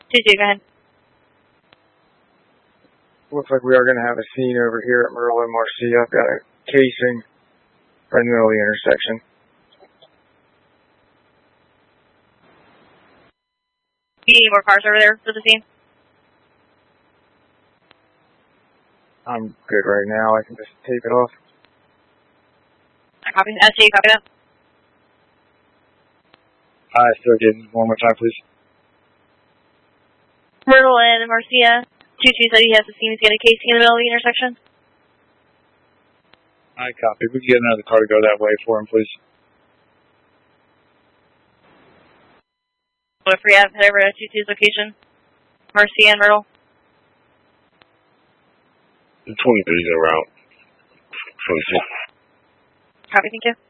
2-2, go ahead. Looks like we are going to have a scene over here at Myrtle and Marcia. I've got a casing right in the middle of the intersection. Do you need more cars over there for the scene? I'm good right now. I can just tape it off. I copy. SJ, copy that. Still getting one more time, please. Myrtle and Marcia. 2-2 said he has a scene. He's getting a casing in the middle of the intersection. I copy. We can get another car to go that way for him, please. What if we have head over to 2-2's location? Marcia and Myrtle. The 23's en route. 26. Copy, thank you.